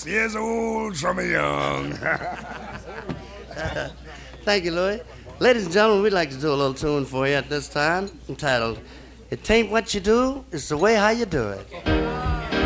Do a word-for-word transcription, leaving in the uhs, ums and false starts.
six years old from a young. Thank you, Louis. Ladies and gentlemen, we'd like to do a little tune for you at this time entitled, It Ain't What You Do, It's the Way How You Do It.